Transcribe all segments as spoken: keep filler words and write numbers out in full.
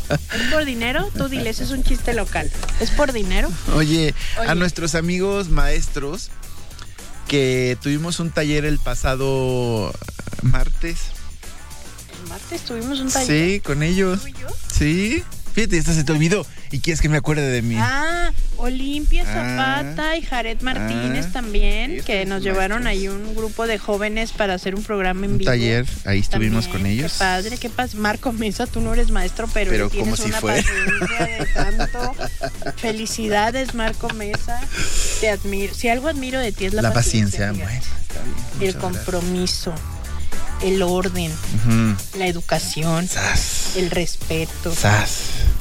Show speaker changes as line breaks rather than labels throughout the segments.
¿Es por dinero? Tú diles, es un chiste local. ¿Es por dinero?
Oye,
Oye.
a nuestros amigos maestros que tuvimos un taller el pasado martes.
¿El martes tuvimos un taller?
Sí, con ellos.
¿Tú y yo?
Sí. Fíjate, esta se te olvidó. ¿Y quieres que me acuerde de mí?
Ah, Olimpia
Ah,
Zapata y Jared Martínez
ah,
también,
sí,
que
estos
nos llevaron
maestros.
ahí un grupo de jóvenes para hacer un programa en
Un
vivo.
taller, ahí estuvimos
También,
con ellos.
Qué padre, qué padre. Marco Mesa, tú no eres maestro, pero,
Pero
tienes
como si
una
fuera.
paciencia de tanto. Felicidades, Marco Mesa. Te admiro. Si algo admiro de ti es la,
La
paciencia.
paciencia,
fíjate.
bueno, está bien.
El
Muchas
compromiso, el orden,
gracias. Ujú.
la educación,
Sas,
el respeto
sas.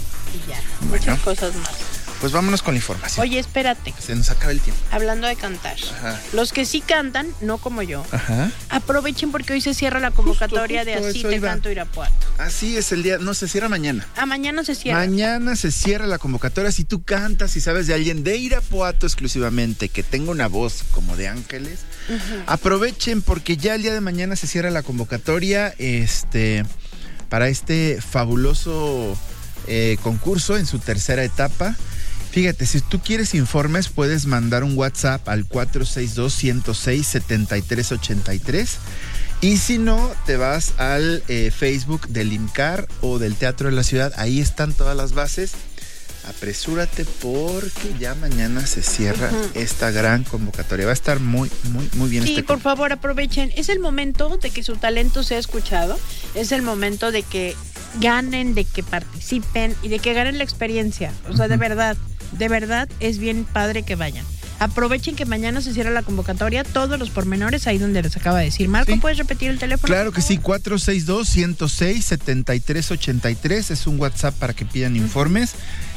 y ya.
Bueno.
Muchas cosas más.
Pues vámonos con la información.
Oye, espérate.
Se nos acaba el tiempo.
Hablando de cantar.
Ajá.
Los que sí cantan, no como yo,
Ajá.
aprovechen porque hoy se cierra la convocatoria
Justo, justo,
de Así
eso
te
iba.
canto Irapuato.
Así es el día. No, se cierra mañana.
Ah, mañana se cierra.
Mañana se cierra la convocatoria. Si tú cantas y sabes de alguien de Irapuato exclusivamente que tenga una voz como de ángeles,
Ujú.
aprovechen porque ya el día de mañana se cierra la convocatoria este, para este fabuloso eh, concurso en su tercera etapa. Fíjate, si tú quieres informes, puedes mandar un WhatsApp al cuatro seis dos, uno cero seis, siete tres ocho tres. Y si no, te vas al eh, Facebook del IMCAR o del Teatro de la Ciudad. Ahí están todas las bases. Apresúrate porque ya mañana se cierra
Ujú.
esta gran convocatoria. Va a estar muy, muy, muy bien
Sí,
este
por
concurso.
favor, aprovechen. Es el momento de que su talento sea escuchado. Es el momento de que ganen, de que participen y de que ganen la experiencia. O sea, de
Ujú.
verdad, de verdad es bien padre que vayan. Aprovechen que mañana se cierra la convocatoria, todos los pormenores ahí donde les acaba de decir. Marco,
Sí.
¿puedes repetir el teléfono?
Claro
por
que sí,
favor?
cuatro seis dos, uno cero seis, siete tres ocho tres es un WhatsApp para que pidan informes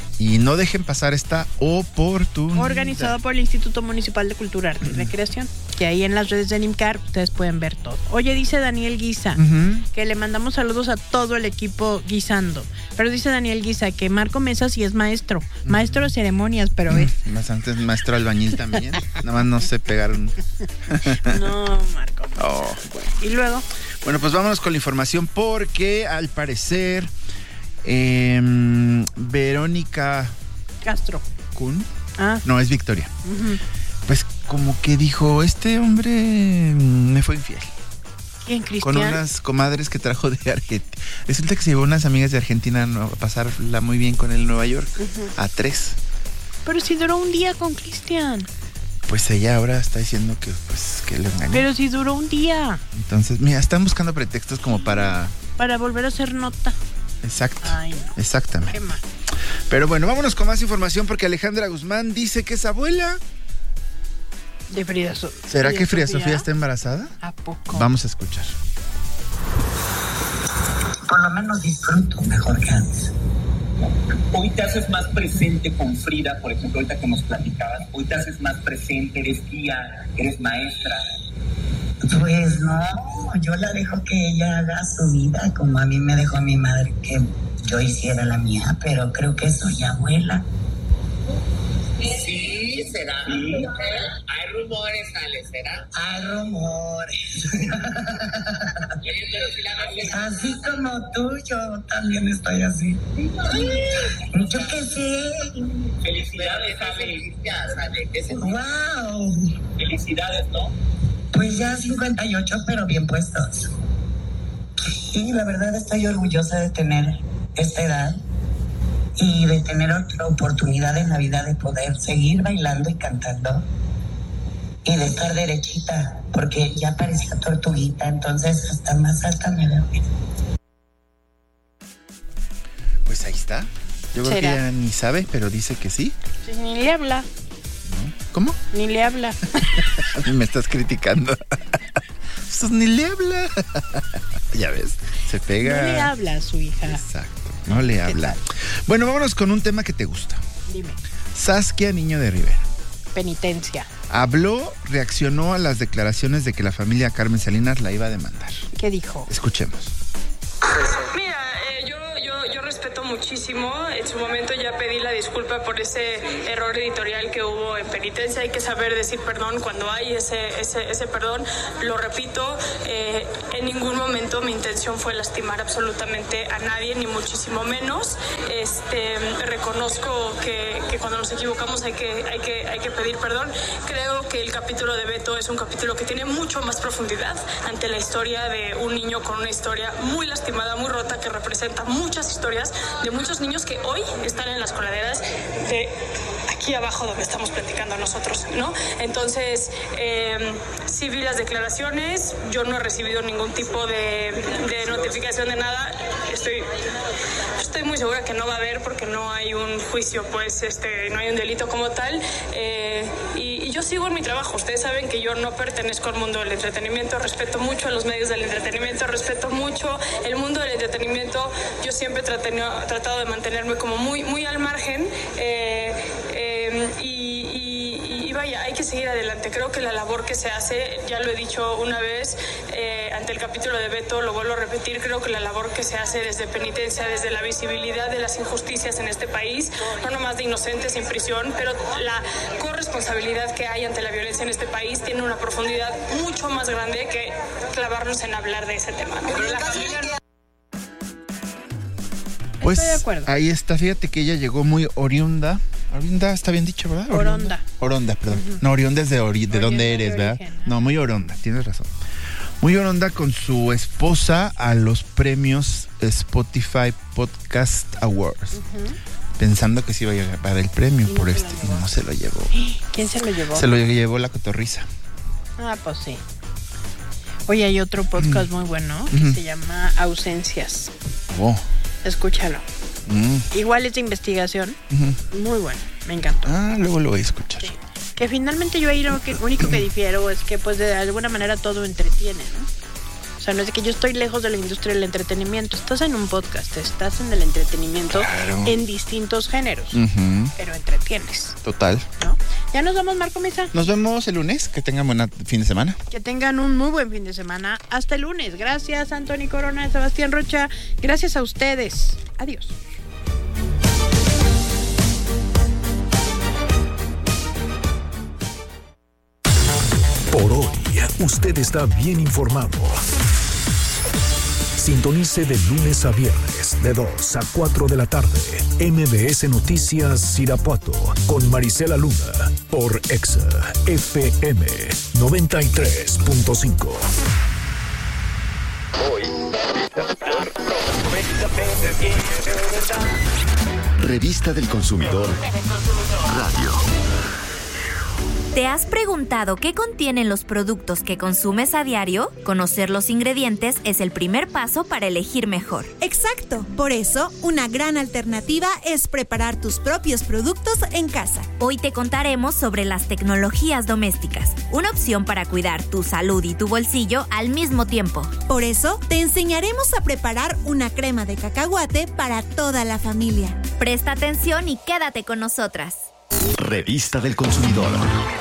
y no dejen pasar esta oportunidad.
Organizado por el Instituto Municipal de Cultura, Arte y Recreación, que ahí en las redes de NIMCAR ustedes pueden ver todo. Oye, dice Daniel Guisa,
Ujú.
que le mandamos saludos a todo el equipo guisando, pero dice Daniel Guisa que Marco Mesa sí es maestro, maestro de ceremonias, pero es...
Más antes maestro albañil también. Nada más no sé pegar un...
No, Marco Mesa.
Oh, bueno.
Y luego,
Bueno, pues vámonos con la información porque al parecer eh, Verónica
Castro.
Kun,
Ah,
no, es Victoria.
ujú.
Pues como que dijo, este hombre me fue infiel.
¿Quién,
Con
Cristian?
unas comadres que trajo de Argentina. Resulta que se llevó unas amigas de Argentina a pasarla muy bien con él en Nueva York.
Ujú.
A tres.
Pero si duró un día con Cristian.
Pues ella ahora está diciendo que pues que le engañó.
Pero si duró un día.
Entonces, mira, están buscando pretextos como para...
Para volver a hacer nota.
Exacto.
Ay, no.
Exactamente.
Qué mal.
Pero bueno, vámonos con más información porque Alejandra Guzmán dice que es abuela.
De Frida Sofía.
¿Será que Frida Sofía está embarazada?
¿A poco?
Vamos a escuchar.
Por lo menos disfruto mejor que antes.
Hoy te haces más presente con Frida, por ejemplo, ahorita que nos platicabas, hoy te haces más presente, eres guía, eres maestra.
Pues no, yo la dejo que ella haga su vida como a mí me dejó mi madre que yo hiciera la mía, pero creo que soy abuela.
Sí, será.
Sí.
Hay rumores, Ale, ¿será?
Hay rumores.
Oye, pero si la ves
Así como tú, yo también estoy así. Yo qué sé.
Felicidades, Ale.
Ale, ¿qué se
Wow.
Felicidades, ¿no?
Pues ya cincuenta y ocho, pero bien puestos. Y la verdad estoy orgullosa de tener esta edad y de tener otra oportunidad en la vida de poder seguir bailando y cantando y de estar derechita, porque ya parecía tortuguita, entonces hasta más alta me veo.
Pues ahí está. Yo creo
¿Será?
que ella ni sabe, pero dice que sí.
Pues ni le habla,
¿Cómo?
ni le habla.
Me estás criticando. Pues ni le habla. Ya ves, se pega.
No le habla a su hija.
Exacto, no le habla.
tal?
Bueno, vámonos con un tema que te gusta.
Dime,
Saskia Niño de Rivera.
penitencia.
Habló, reaccionó a las declaraciones de que la familia Carmen Salinas la iba a demandar.
¿Qué dijo?
Escuchemos.
Mira, eh, yo, yo, yo respeto muchísimo. En su momento ya pedí la disculpa por ese error editorial que hubo en penitencia. Hay que saber decir perdón cuando hay ese, ese, ese perdón. Lo repito, eh, en ningún momento mi intención fue lastimar absolutamente a nadie, ni muchísimo menos. Este, reconozco que, que cuando nos equivocamos hay que, hay, que, hay que pedir perdón. Creo que el capítulo de Beto es un capítulo que tiene mucho más profundidad ante la historia de un niño con una historia muy lastimada, muy rota, que representa muchas historias de muchos niños que hoy están en las coladeras de aquí abajo donde estamos platicando nosotros, ¿no? Entonces, eh, sí vi las declaraciones, yo no he recibido ningún tipo de, de notificación de nada, estoy, estoy muy segura que no va a haber porque no hay un juicio, pues, este, no hay un delito como tal, eh, y, y yo sigo en mi trabajo. Ustedes saben que yo no pertenezco al mundo del entretenimiento, respeto mucho a los medios del entretenimiento, respeto mucho el mundo del entretenimiento, yo siempre traté, tratado de mantenerme como muy, muy al margen, eh, eh, y, y, y vaya, hay que seguir adelante. Creo que la labor que se hace, ya lo he dicho una vez, eh, ante el capítulo de Beto, lo vuelvo a repetir, creo que la labor que se hace desde penitencia, desde la visibilidad de las injusticias en este país, no nomás de inocentes en prisión, pero la corresponsabilidad que hay ante la violencia en este país tiene una profundidad mucho más grande que clavarnos en hablar de ese tema, ¿no? Pero la familia no...
Pues
Estoy de acuerdo.
Ahí está, fíjate que ella llegó muy oriunda. Oriunda está bien dicho, ¿verdad?
Oronda.
Oronda, perdón. Uh-huh. No, oriunda es de, ori- de dónde eres, de ¿verdad? Origen, ¿no? no, muy oronda, tienes razón. Muy oronda con su esposa a los premios Spotify Podcast Awards. Uh-huh. Pensando que se iba a llevar el premio y por no este. Y no se lo llevó.
¿Quién se lo llevó?
Se lo llevó la cotorriza.
Ah, pues sí. Oye, hay otro podcast uh-huh. muy bueno que uh-huh. se llama Ausencias.
Oh.
Escúchalo. Mm. Igual es de investigación. Uh-huh. Muy bueno, me encantó.
Ah, luego lo voy a escuchar. Sí.
Que finalmente yo ahí lo que, único que difiero es que pues de alguna manera todo entretiene, ¿no? O sea, no es de que yo estoy lejos de la industria del entretenimiento. Estás en un podcast, estás en el entretenimiento claro. en distintos géneros, uh-huh. pero entretienes.
Total.
¿No? Ya nos vamos, Marco Mesa.
Nos vemos el lunes. Que tengan buen fin de semana.
Que tengan un muy buen fin de semana. Hasta el lunes. Gracias, Anthony Corona, Sebastián Rocha. Gracias a ustedes. Adiós.
Por hoy, usted está bien informado. Sintonice de lunes a viernes, de dos a cuatro de la tarde, M B S Noticias Irapuato, con Marisela Luna, por Exa F M noventa y tres punto cinco.
Revista del Consumidor Radio.
¿Te has preguntado qué contienen los productos que consumes a diario? Conocer los ingredientes es el primer paso para elegir mejor.
Exacto. Por eso, una gran alternativa es preparar tus propios productos en casa.
Hoy te contaremos sobre las tecnologías domésticas, una opción para cuidar tu salud y tu bolsillo al mismo tiempo.
Por eso, te enseñaremos a preparar una crema de cacahuate para toda la familia.
Presta atención y quédate con nosotras.
Revista del Consumidor.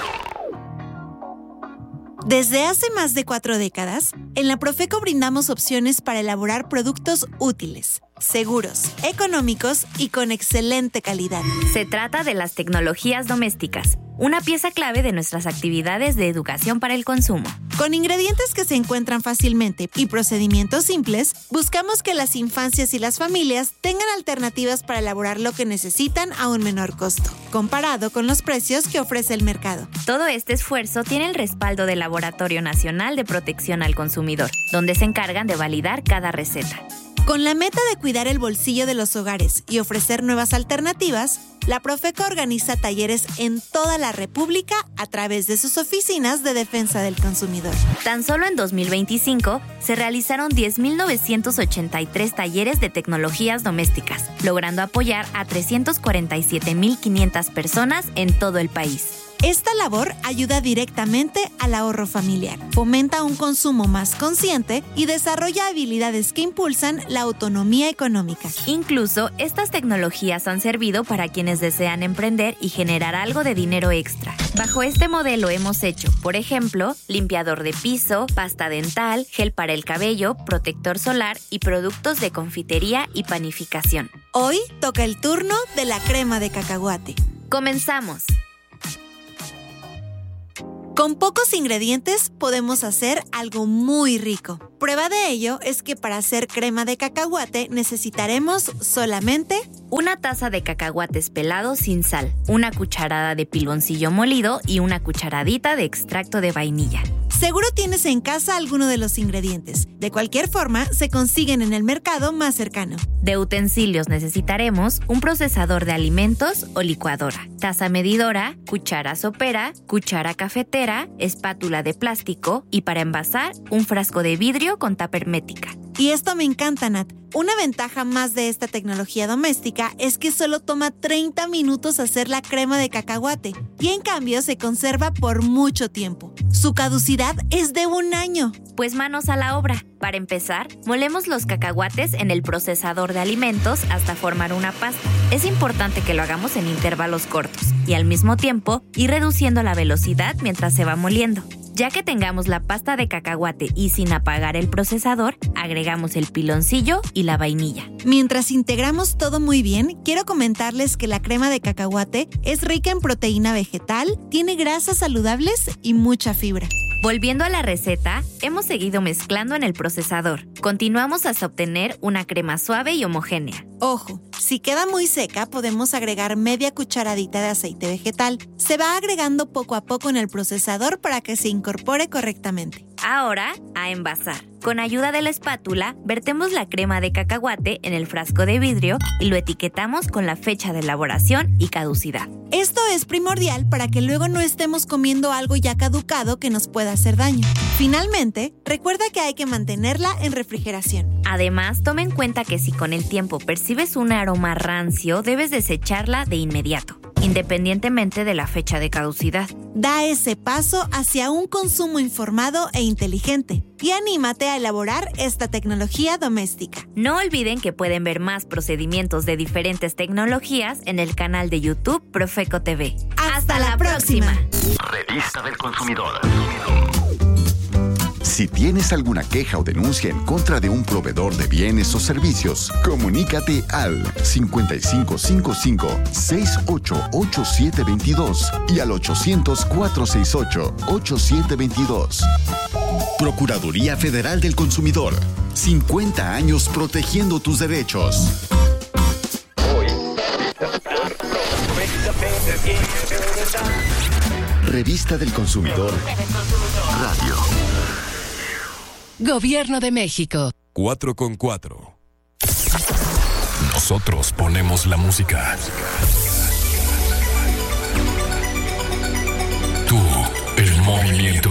Desde hace más de cuatro décadas, en la Profeco brindamos opciones para elaborar productos útiles, seguros, económicos y con excelente calidad.
Se trata de las tecnologías domésticas, una pieza clave de nuestras actividades de educación para el consumo.
Con ingredientes que se encuentran fácilmente y procedimientos simples, buscamos que las infancias y las familias tengan alternativas para elaborar lo que necesitan a un menor costo, comparado con los precios que ofrece el mercado.
Todo este esfuerzo tiene el respaldo del Laboratorio Nacional de Protección al Consumidor, donde se encargan de validar cada receta.
Con la meta de cuidar el bolsillo de los hogares y ofrecer nuevas alternativas, la Profeco organiza talleres en toda la República a través de sus oficinas de defensa del consumidor.
Tan solo en dos mil veinticinco se realizaron diez mil novecientos ochenta y tres talleres de tecnologías domésticas, logrando apoyar a trescientas cuarenta y siete mil quinientas personas en todo el país.
Esta labor ayuda directamente al ahorro familiar, fomenta un consumo más consciente y desarrolla habilidades que impulsan la autonomía económica.
Incluso, estas tecnologías han servido para quienes desean emprender y generar algo de dinero extra. Bajo este modelo hemos hecho, por ejemplo, limpiador de piso, pasta dental, gel para el cabello, protector solar y productos de confitería y panificación.
Hoy toca el turno de la crema de cacahuate.
¡Comenzamos!
Con pocos ingredientes podemos hacer algo muy rico. Prueba de ello es que para hacer crema de cacahuate necesitaremos solamente
una taza de cacahuates pelados sin sal, una cucharada de piloncillo molido y una cucharadita de extracto de vainilla.
Seguro tienes en casa alguno de los ingredientes. De cualquier forma, se consiguen en el mercado más cercano.
De utensilios necesitaremos un procesador de alimentos o licuadora, taza medidora, cuchara sopera, cuchara cafetera, espátula de plástico y para envasar, un frasco de vidrio con tapa hermética.
Y esto me encanta, Nat. Una ventaja más de esta tecnología doméstica es que solo toma treinta minutos hacer la crema de cacahuate y en cambio se conserva por mucho tiempo. Su caducidad es de un año.
Pues manos a la obra. Para empezar, molemos los cacahuates en el procesador de alimentos hasta formar una pasta. Es importante que lo hagamos en intervalos cortos y al mismo tiempo ir reduciendo la velocidad mientras se va moliendo. Ya que tengamos la pasta de cacahuate y sin apagar el procesador, agregamos el piloncillo y la vainilla.
Mientras integramos todo muy bien, quiero comentarles que la crema de cacahuate es rica en proteína vegetal, tiene grasas saludables y mucha fibra.
Volviendo a la receta, hemos seguido mezclando en el procesador. Continuamos hasta obtener una crema suave y homogénea.
Ojo, si queda muy seca, podemos agregar media cucharadita de aceite vegetal. Se va agregando poco a poco en el procesador para que se incorpore correctamente.
Ahora, a envasar. Con ayuda de la espátula, vertemos la crema de cacahuate en el frasco de vidrio y lo etiquetamos con la fecha de elaboración y caducidad.
Esto es primordial para que luego no estemos comiendo algo ya caducado que nos pueda hacer daño. Finalmente, recuerda que hay que mantenerla en refrigeración.
Además, toma en cuenta que si con el tiempo percibes un aroma rancio, debes desecharla de inmediato, independientemente de la fecha de caducidad.
Da ese paso hacia un consumo informado e inteligente y anímate a elaborar esta tecnología doméstica.
No olviden que pueden ver más procedimientos de diferentes tecnologías en el canal de YouTube Profeco T V.
¡Hasta, Hasta la, la próxima!
próxima! Revista del Consumidor. Si tienes alguna queja o denuncia en contra de un proveedor de bienes o servicios, comunícate al cincuenta y cinco cincuenta y cinco, sesenta y ocho, ochenta y siete veintidós y al ochocientos, cuatrocientos sesenta y ocho, ochenta y siete veintidós. Procuraduría Federal del Consumidor. cincuenta años protegiendo tus derechos. Revista del Consumidor. Radio.
Gobierno de México.
cuatro con cuatro. Nosotros ponemos la música. Tú, el movimiento.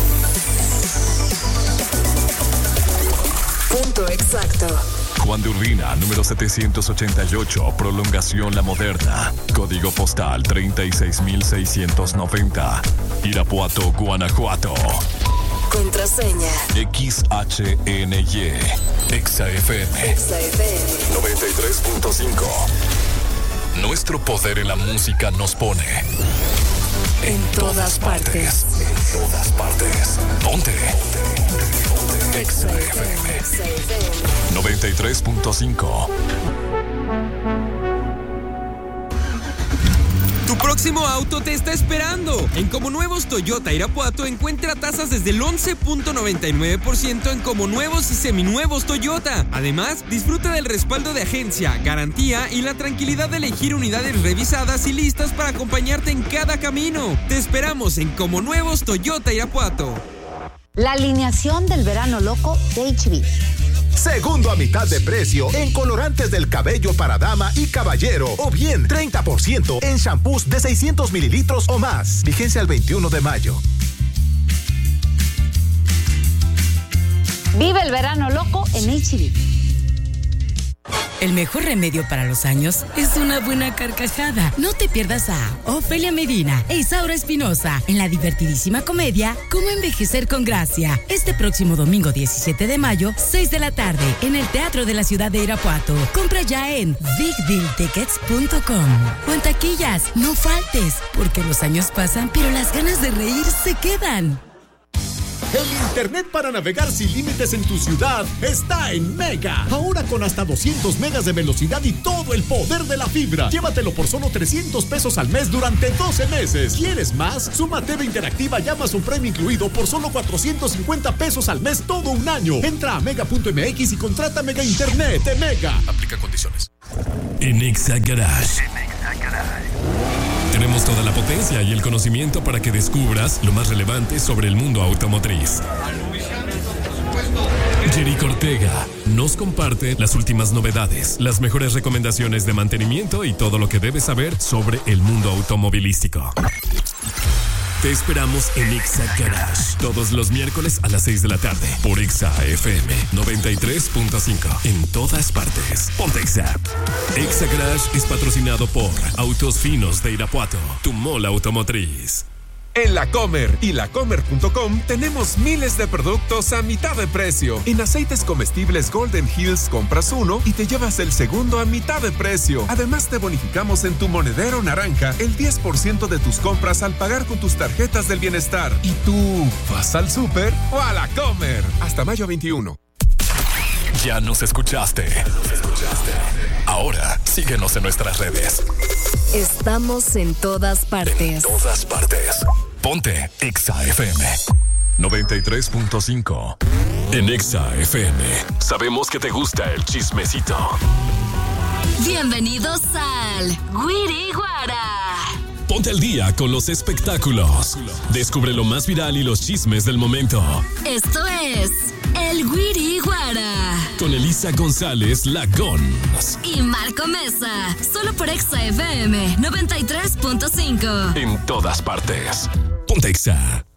Punto exacto.
Juan de Urbina, número setecientos ochenta y ocho, Prolongación La Moderna. Código postal treinta y seis mil seiscientos noventa. Irapuato, Guanajuato.
Contraseña
X H N Y Exa F M
Exa F M
noventa y tres punto cinco. Nuestro poder en la música nos pone
en todas partes.
En todas partes. Ponte Exa F M noventa y tres punto cinco.
Tu próximo auto te está esperando. En Comonuevos Toyota Irapuato encuentra tasas desde el once punto noventa y nueve por ciento en Comonuevos y seminuevos Toyota. Además, disfruta del respaldo de agencia, garantía y la tranquilidad de elegir unidades revisadas y listas para acompañarte en cada camino. Te esperamos en Comonuevos Toyota Irapuato.
La alineación del verano loco de H B.
Segundo a mitad de precio en colorantes del cabello para dama y caballero. O bien treinta por ciento en shampoos de seiscientos mililitros o más. Vigencia el veintiuno de mayo.
Vive el verano loco en H B.
El mejor remedio para los años es una buena carcajada. No te pierdas a Ofelia Medina e Isaura Espinosa en la divertidísima comedia Cómo envejecer con gracia. Este próximo domingo diecisiete de mayo, seis de la tarde, en el Teatro de la Ciudad de Irapuato. Compra ya en big deal tickets punto com o en taquillas. No faltes, porque los años pasan, pero las ganas de reír se quedan.
El internet para navegar sin límites en tu ciudad está en Mega. Ahora con hasta doscientos megas de velocidad y todo el poder de la fibra. Llévatelo por solo trescientos pesos al mes durante doce meses. ¿Quieres más? Suma T V interactiva y Amazon Prime incluido por solo cuatrocientos cincuenta pesos al mes todo un año. Entra a mega punto m x y contrata Mega Internet de Mega. Aplica condiciones.
En Exa Garage. Tenemos toda la potencia y el conocimiento para que descubras lo más relevante sobre el mundo automotriz. Jerico Ortega nos comparte las últimas novedades, las mejores recomendaciones de mantenimiento y todo lo que debes saber sobre el mundo automovilístico. Te esperamos en Exa Garage todos los miércoles a las seis de la tarde por Exa F M noventa y tres punto cinco en todas partes. Ponte Exa. Exa Garage es patrocinado por Autos Finos de Irapuato, tu mola automotriz.
En La Comer y la comer punto com tenemos miles de productos a mitad de precio. En aceites comestibles Golden Hills compras uno y te llevas el segundo a mitad de precio. Además te bonificamos en tu monedero naranja el diez por ciento de tus compras al pagar con tus tarjetas del bienestar. ¿Y tú vas al súper o a La Comer? Hasta mayo veintiuno.
Ya nos escuchaste. Nos escuchaste. Ahora síguenos en nuestras redes.
Estamos en todas partes.
En todas partes. Ponte Exa F M noventa y tres punto cinco. En Exa F M sabemos que te gusta el chismecito.
Bienvenidos al Guiri Guara.
Ponte al día con los espectáculos. Descubre lo más viral y los chismes del momento.
Esto es el Guiri Guara.
Con Elisa González Lagons.
Y Marco Mesa. Solo por Exa F M noventa y tres punto cinco.
En todas partes. Ponte Exa.